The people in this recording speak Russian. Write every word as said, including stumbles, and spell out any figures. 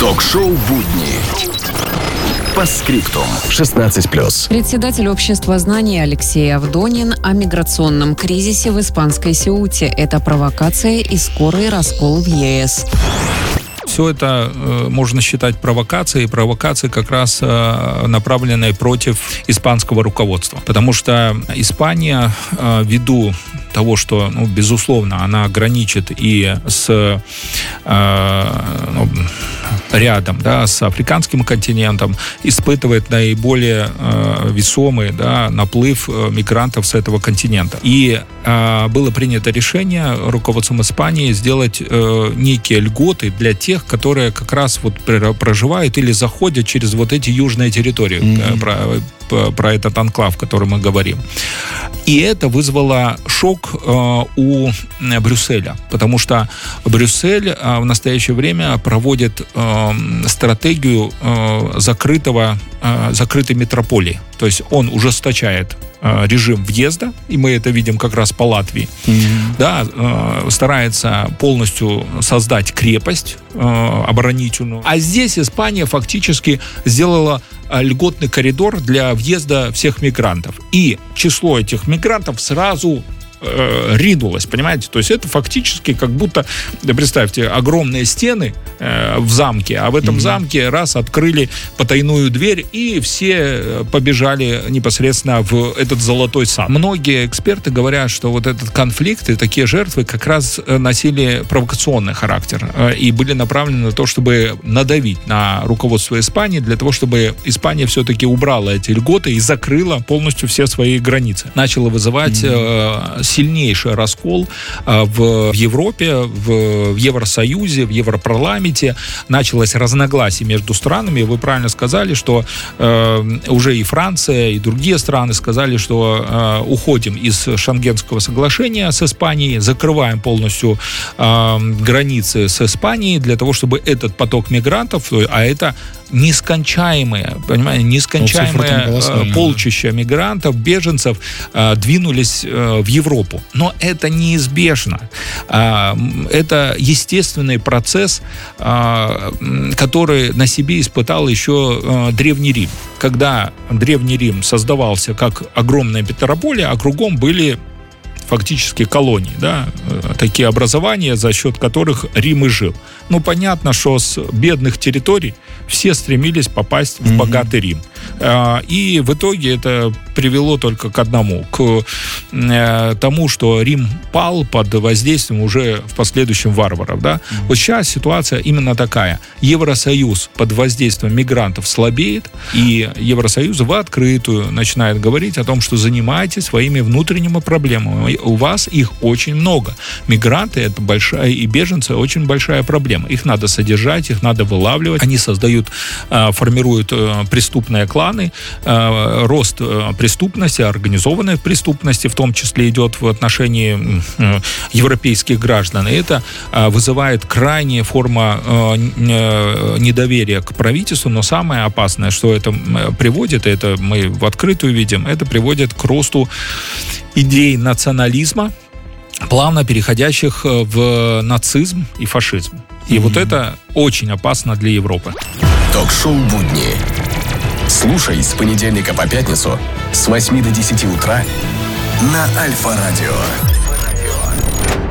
Ток-шоу «Будни». Постскриптум. шестнадцать плюс. Председатель общества знаний Алексей Авдонин о миграционном кризисе в испанской Сеуте. Это провокация и скорый раскол в ЕС. Все это э, можно считать провокацией, провокацией как раз э, направленной против испанского руководства. Потому что Испания, э, ввиду того, что, ну, безусловно, она граничит и с э, ну, рядом, да, с африканским континентом, испытывает наиболее э, весомый, да, наплыв э, мигрантов с этого континента. И э, было принято решение руководством Испании сделать э, некие льготы для тех, которые как раз вот проживают или заходят через вот эти южные территории, mm-hmm. про, про этот анклав, о котором мы говорим. И это вызвало шок э, у Брюсселя, потому что Брюссель э, в настоящее время проводит э, стратегию э, закрытого, э, закрытой метрополии. То есть он ужесточает э, режим въезда, и мы это видим как раз по Латвии. Mm-hmm. Да, э, старается полностью создать крепость э, оборонительную. А здесь Испания фактически сделала льготный коридор для въезда всех мигрантов. И число этих мигрантов сразу э, ринулось, понимаете? То есть это фактически как будто, да, представьте, огромные стены э, в замке, а в этом mm-hmm. замке раз открыли потайную дверь, и все побежали непосредственно в этот золотой сад. Многие эксперты говорят, что вот этот конфликт и такие жертвы как раз носили провокационный характер э, и были направлены на то, чтобы надавить на руководство Испании для того, чтобы Испания все-таки убрала эти льготы и закрыла полностью все свои границы. Начала вызывать mm-hmm. э, сильнейший раскол э, в, в Европе, в, в Евросоюзе, в Европарламенте. Началось разногласие между странами. Вы правильно сказали, что э, уже и Франция, и другие страны сказали, что э, уходим из Шенгенского соглашения с Испанией, закрываем полностью э, границы с Испанией для того, чтобы этот поток мигрантов, а это нескончаемые, понимаете, нескончаемые ну, полчища мигрантов, беженцев э, двинулись э, в Европу. Но это неизбежно. Э, это естественный процесс, э, который на себе испытал еще э, Древний Рим. Когда Древний Рим создавался как огромная метрополия, а кругом были фактически колонии, да, такие образования, за счет которых Рим и жил. Ну, понятно, что с бедных территорий все стремились попасть в mm-hmm. богатый Рим. И в итоге это привело только к одному, к тому, что Рим пал под воздействием уже в последующем варваров, да. Mm-hmm. Вот сейчас ситуация именно такая. Евросоюз под воздействием мигрантов слабеет, и Евросоюз в открытую начинает говорить о том, что занимайтесь своими внутренними проблемами. У вас их очень много. Мигранты — это большая, и беженцы — очень большая проблема. Их надо содержать, их надо вылавливать. Они создают, формируют преступные кланы, рост преступности, организованной преступности, в том числе идет в отношении европейских граждан. И это вызывает крайняя форма недоверия к правительству, но самое опасное, что это приводит, это мы в открытую видим, это приводит к росту идей национализма, плавно переходящих в нацизм и фашизм. И mm-hmm. вот это очень опасно для Европы. Ток-шоу «Будни». Слушай с понедельника по пятницу с восьми до десяти утра на Альфа-радио.